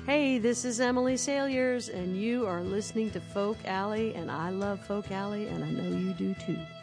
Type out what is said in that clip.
Hey, this is Emily Salyers, and you are listening to Folk Alley, and I love Folk Alley, and I know you do too.